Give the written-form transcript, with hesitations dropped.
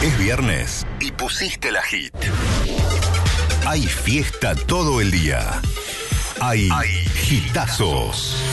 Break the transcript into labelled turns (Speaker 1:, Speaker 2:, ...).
Speaker 1: Es viernes y pusiste la hit. Hay fiesta todo el día. Hay hitazos.